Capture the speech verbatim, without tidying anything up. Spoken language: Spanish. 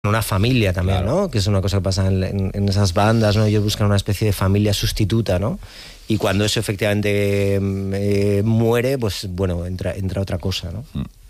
una familia también, claro, ¿no? Que es una cosa que pasa en, en, en esas bandas, ¿no? Ellos buscan una especie de familia sustituta, ¿no? Y cuando eso efectivamente eh, muere, pues bueno, entra, entra otra cosa, ¿no?